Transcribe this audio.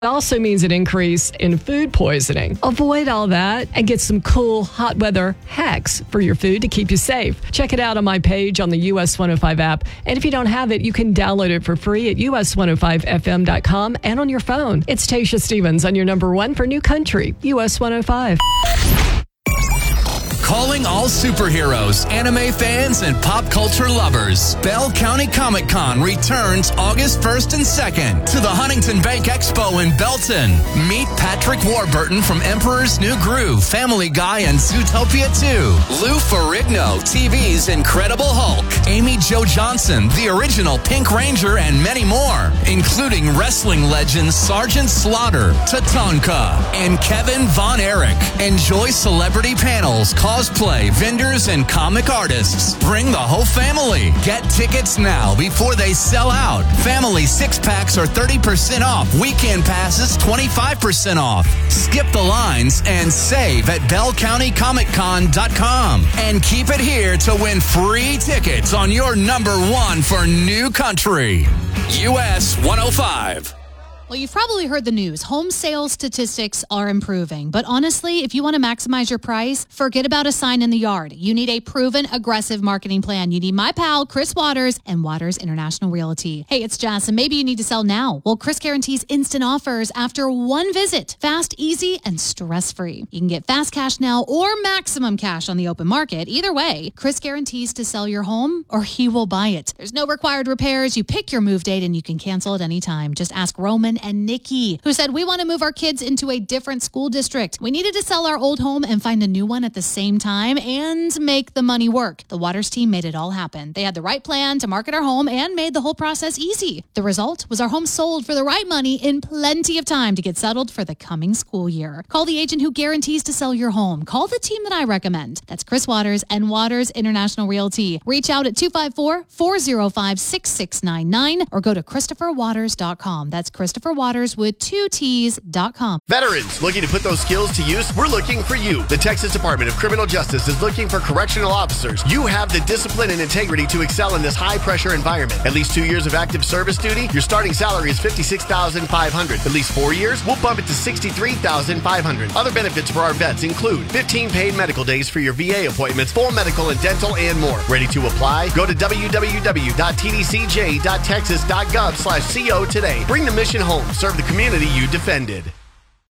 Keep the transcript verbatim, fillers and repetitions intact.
It also means an increase in food poisoning. Avoid all that and get some cool hot weather hacks for your food to keep you safe. Check it out on my page on the U S one oh five app. And if you don't have it, you can download it for free at U S one oh five F M dot com and on your phone. It's Tasha Stevens on your number one for New Country, U S one oh five. Calling all superheroes, anime fans, and pop culture lovers. Bell County Comic Con returns August first and second to the Huntington Bank Expo in Belton. Meet Patrick Warburton from Emperor's New Groove, Family Guy, and Zootopia two. Lou Ferrigno, T V's Incredible Hulk. Amy Jo Johnson, the original Pink Ranger, and many more, including wrestling legends Sergeant Slaughter, Tatanka, and Kevin Von Erich. Enjoy celebrity panels, cosplay, vendors, and comic artists. Bring the whole family. Get tickets now before they sell out. Family six-packs are thirty percent off. Weekend passes twenty-five percent off. Skip the lines and save at bell county comic con dot com. And keep it here to win free tickets on your number one for New Country, U S one oh five. Well, you've probably heard the news. Home sales statistics are improving. But honestly, if you want to maximize your price, forget about a sign in the yard. You need a proven, aggressive marketing plan. You need my pal, Chris Waters, and Waters International Realty. Hey, it's Jess, and maybe you need to sell now. Well, Chris guarantees instant offers after one visit. Fast, easy, and stress-free. You can get fast cash now or maximum cash on the open market. Either way, Chris guarantees to sell your home or he will buy it. There's no required repairs. You pick your move date and you can cancel at any time. Just ask Roman and Nikki, who said, we want to move our kids into a different school district. We needed to sell our old home and find a new one at the same time and make the money work. The Waters team made it all happen. They had the right plan to market our home and made the whole process easy. The result was our home sold for the right money in plenty of time to get settled for the coming school year. Call the agent who guarantees to sell your home. Call the team that I recommend. That's Chris Waters and Waters International Realty. Reach out at two five four, four oh five, six six nine nine or go to christopher waters dot com. That's Christopher Waters with two T's dot com. Veterans looking to put those skills to use? We're looking for you. The Texas Department of Criminal Justice is looking for correctional officers. You have the discipline and integrity to excel in this high-pressure environment. At least two years of active service duty, your starting salary is fifty-six thousand five hundred dollars. At least four years, we'll bump it to sixty-three thousand five hundred dollars. Other benefits for our vets include fifteen paid medical days for your V A appointments, full medical and dental, and more. Ready to apply? Go to w w w dot t d c j dot texas dot gov slash co today. Bring the mission home. Serve the community you defended.